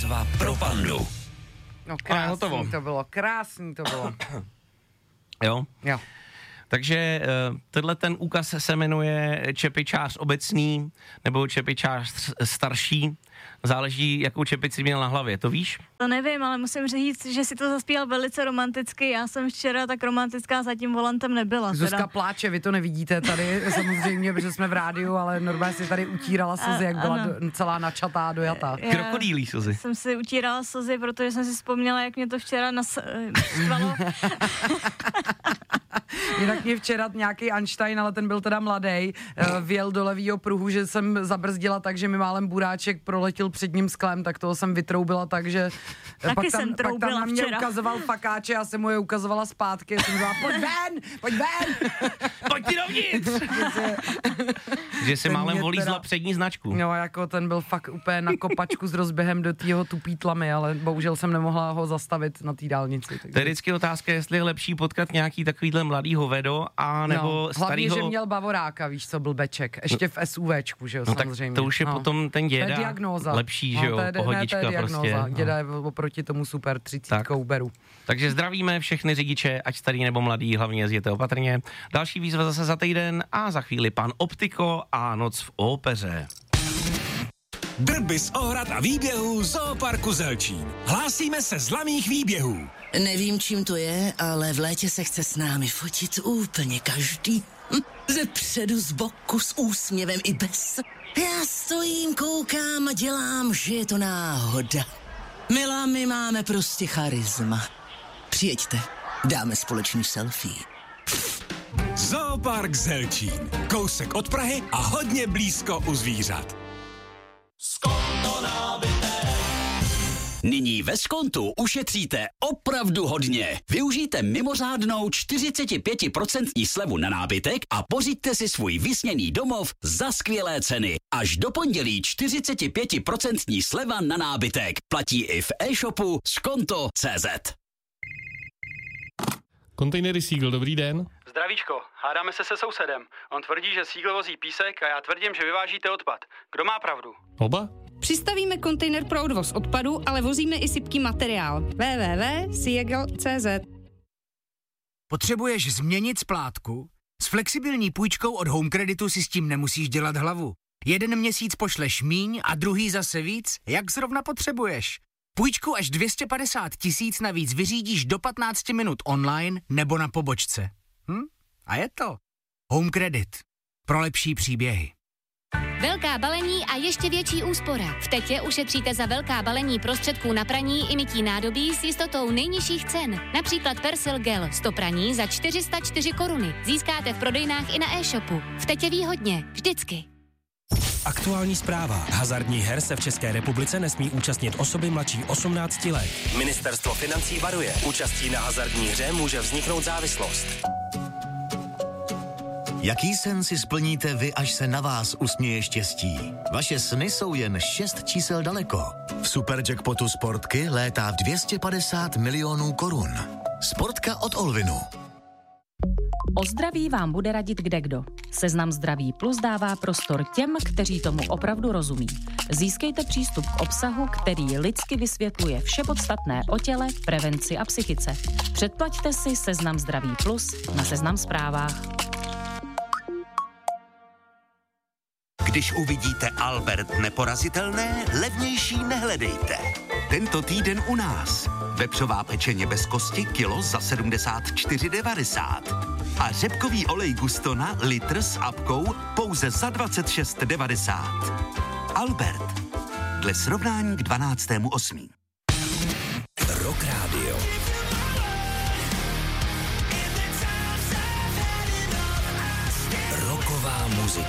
Bitva pro pandu. No krásný to bylo. Jo? Jo. Takže tenhle ten úkaz se jmenuje čepičář obecný nebo čepičář starší. Záleží, jakou čepici měl na hlavě, to víš? To nevím, ale musím říct, že si to zaspíval velice romanticky. Já jsem včera tak romantická za tím volantem nebyla. Zuzka pláče, vy to nevidíte tady samozřejmě, protože jsme v rádiu, ale normálně si tady utírala slzy, jak byla celá načatá, dojatá. Krokodýlí slzy. Jsem si utírala slzy, protože jsem si vzpomněla, jak mě to včera naštvalo. Jinak mě včera nějaký Einstein, ale ten byl teda mladej, vjel do levýho pruhu, že jsem zabrzdila tak, že mi málem buráček proletěl před ním sklem, tak toho jsem vytroubila tak, že pak tam na mě ukazoval fakáče, já jsem mu je ukazovala zpátky, jsem říkala, pojď ven! Pojď ti dovnitř! Že se málem volízla přední značku. No, jako ten byl fakt úplně na kopačku s rozběhem do týho tupý tlamy, ale bohužel jsem nemohla ho zastavit na té dálnici. Takže. To je vždycky otázka, jestli je lepší potkat nějaký takovýhle mladý hovedo, a nebo starýho... Hlavně, že měl bavoráka, víš co, blbeček. Ještě v SUVčku, že jo, no, samozřejmě. Tak to už je potom ten děda. To je diagnóza. Lepší, že jo, pohodička prostě. Děda je oproti tomu super 30 beru. Takže zdravíme všechny řidiče, ať starý nebo mladý, hlavně jezděte opatrně. Další výzva zase za týden a za chvíli pan Optiko a noc v ópeře. Drby z ohrad a výběhů Zooparku Zelčín. Hlásíme se z laných výběhů. Nevím, čím to je, ale v létě se chce s námi fotit úplně každý. Ze předu, z boku, s úsměvem i bez. Já stojím, koukám a dělám, že je to náhoda. Milá, my máme prostě charisma. Přijeďte, dáme společný selfie. Zoopark Zelčín. Kousek od Prahy a hodně blízko u zvířat. Skonto nábytek. Nyní ve Skontu ušetříte opravdu hodně. Využijte mimořádnou 45% slevu na nábytek a pořiďte si svůj vysněný domov za skvělé ceny. Až do pondělí 45% sleva na nábytek. Platí i v e-shopu skonto.cz. Kontejnery Seagull, dobrý den. Zdravíčko, hádáme se sousedem. On tvrdí, že Seagull vozí písek a já tvrdím, že vyvážíte odpad. Kdo má pravdu? Oba? Přistavíme kontejner pro odvoz odpadu, ale vozíme i sypký materiál. www.seagull.cz. Potřebuješ změnit splátku? S flexibilní půjčkou od Home Creditu si s tím nemusíš dělat hlavu. Jeden měsíc pošleš míň a druhý zase víc, jak zrovna potřebuješ. Půjčku až 250 000 navíc vyřídíš do 15 minut online nebo na pobočce. A je to. Home Credit. Pro lepší příběhy. Velká balení a ještě větší úspora. V Tetě ušetříte za velká balení prostředků na praní i mytí nádobí s jistotou nejnižších cen. Například Persil Gel 100 praní za 404 koruny. Získáte v prodejnách i na e-shopu. V Tetě výhodně. Vždycky. Aktuální zpráva. Hazardních her se v České republice nesmí účastnit osoby mladší 18 let. Ministerstvo financí varuje. Účastí na hazardní hře může vzniknout závislost. Jaký sen si splníte vy, až se na vás usměje štěstí? Vaše sny jsou jen 6 čísel daleko. V Superjackpotu Sportky létá 250 milionů korun. Sportka od Olvinu. O zdraví vám bude radit kdekdo. Seznam Zdraví Plus dává prostor těm, kteří tomu opravdu rozumí. Získejte přístup k obsahu, který lidsky vysvětluje vše podstatné o těle, prevenci a psychice. Předplaťte si Seznam Zdraví Plus na Seznam Zprávách. Když uvidíte Albert neporazitelné, levnější nehledejte. Tento týden u nás. Vepřová pečeně bez kosti kilo za 74,90. A řepkový olej Gustona litr s apkou pouze za 26,90. Albert. Dle srovnání k 12.8. Rock Radio. Rocková muzika.